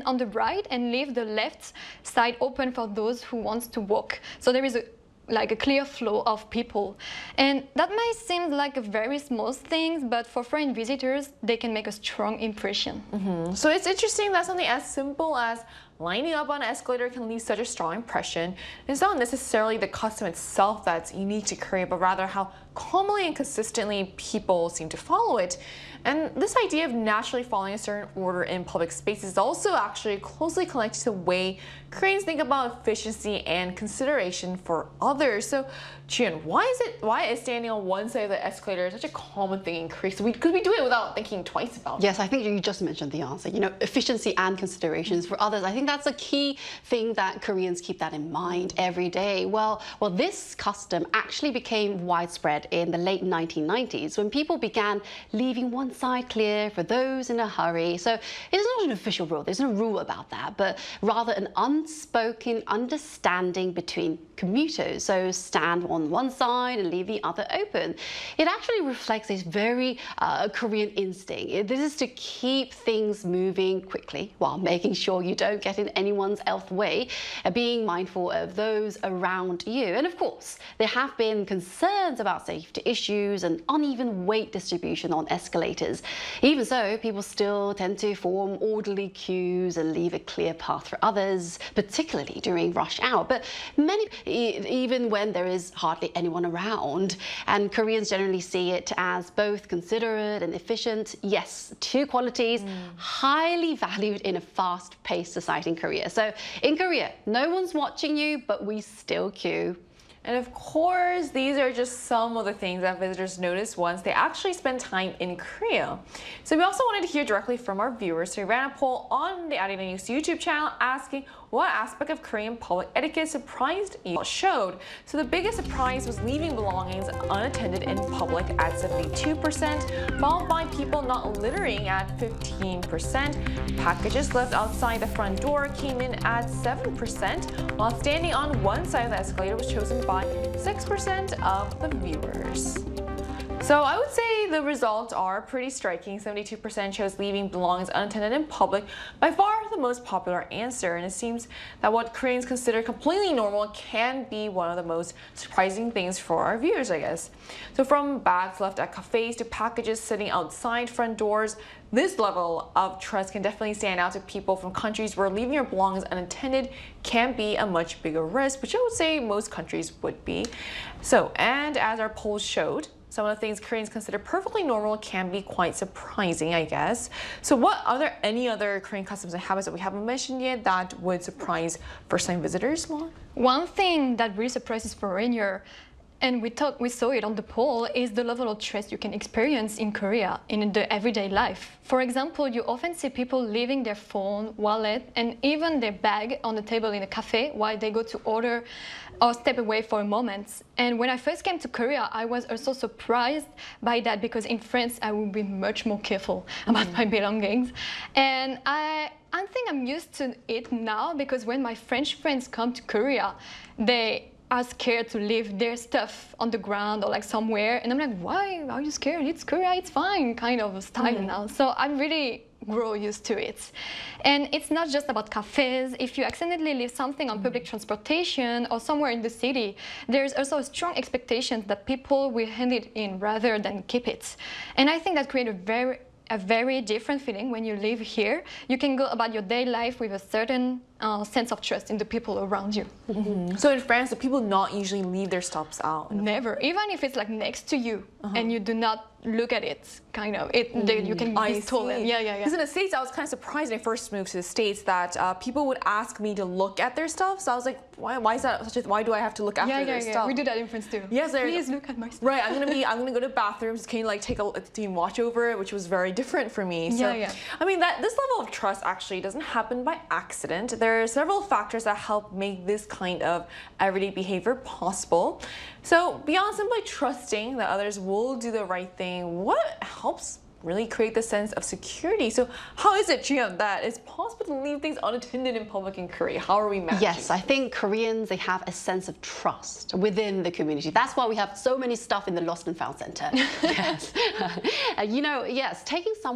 on the right and leave the left side open for those who want to walk. So there is a clear flow of people. And that might seem like a very small thing, but for foreign visitors, they can make a strong impression. So it's interesting that something as simple as lining up on an escalator can leave such a strong impression. It's not necessarily the custom itself that's unique to Korea, but rather how calmly and consistently people seem to follow it. And this idea of naturally following a certain order in public spaces is also actually closely connected to the way Koreans think about efficiency and consideration for others. So, Jian, why is standing on one side of the escalator such a common thing in Korea? Because we do it without thinking twice about it. Yes, I think you just mentioned the answer. You know, efficiency and considerations for others. I think that's a key thing that Koreans keep that in mind every day. Well, this custom actually became widespread in the late 1990s when people began leaving one side clear for those in a hurry. So it's not an official rule. There's no rule about that, but rather an unspoken understanding between commuters. So stand on one side and leave the other open. It actually reflects this very Korean instinct. This is to keep things moving quickly while making sure you don't get in anyone's else way, being mindful of those around you. And of course, there have been concerns about safety issues and uneven weight distribution on escalators. Even so, people still tend to form orderly queues and leave a clear path for others, particularly during rush hour. But even when there is hardly anyone around, and Koreans generally see it as both considerate and efficient. Yes, two qualities highly valued in a fast-paced society in Korea. So in Korea, no one's watching you, but we still queue. And of course, these are just some of the things that visitors notice once they actually spend time in Korea. So we also wanted to hear directly from our viewers. So we ran a poll on the Arirang News YouTube channel asking what aspect of Korean public etiquette surprised you showed. So the biggest surprise was leaving belongings unattended in public at 72%, followed by people not littering at 15%. Packages left outside the front door came in at 7%, while standing on one side of the escalator was chosen by 6% of the viewers. So I would say the results are pretty striking. 72% chose leaving belongings unattended in public, by far the most popular answer. And it seems that what Koreans consider completely normal can be one of the most surprising things for our viewers, I guess. So from bags left at cafes to packages sitting outside front doors, this level of trust can definitely stand out to people from countries where leaving your belongings unattended can be a much bigger risk, which I would say most countries would be. So, and as our polls showed, some of the things Koreans consider perfectly normal can be quite surprising, I guess. So are there any other Korean customs and habits that we haven't mentioned yet that would surprise first-time visitors, Lauren? One thing that really surprises foreigners, and we saw it on the poll, is the level of trust you can experience in Korea in the everyday life. For example, you often see people leaving their phone, wallet, and even their bag on the table in a cafe while they go to order or step away for a moment. And when I first came to Korea, I was also surprised by that, because in France, I would be much more careful about my belongings. And I think I'm used to it now, because when my French friends come to Korea, they are scared to leave their stuff on the ground or like somewhere. And I'm like, why are you scared? It's Korea, it's fine, kind of style now. So I'm really grow used to it. And it's not just about cafes. If you accidentally leave something on public transportation or somewhere in the city, there's also a strong expectation that people will hand it in rather than keep it. And I think that creates a very different feeling when you live here. You can go about your daily life with a certain sense of trust in the people around you. So in France, do people not usually leave their stuffs out? Never. Even if it's like next to you and you do not look at it, kind of, you can be stolen. Yeah. Because in the States, I was kind of surprised when I first moved to the States that people would ask me to look at their stuff. So I was like, why is that such a, why do I have to look after their stuff? We do that in France too. Yes, please look at my stuff. Right, I'm gonna go to bathrooms. Can you like take a team watch over it, which was very different for me. So, I mean, this level of trust actually doesn't happen by accident. There are several factors that help make this kind of everyday behavior possible. So beyond simply trusting that others will do the right thing, what helps really create the sense of security? So how is it, Jian, that it's possible to leave things unattended in public in Korea? How are we managing? Yes, I think Koreans, they have a sense of trust within the community. That's why we have so many stuff in the Lost and Found Center. Yes. You know, yes, taking someone